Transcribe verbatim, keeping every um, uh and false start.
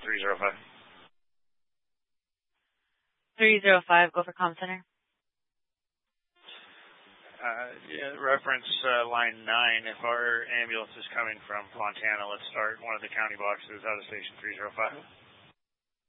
three zero five. three zero five, go for comm center. Uh, yeah, reference uh, line nine. If our ambulance is coming from Fontana, let's start one of the county boxes out of station three zero five.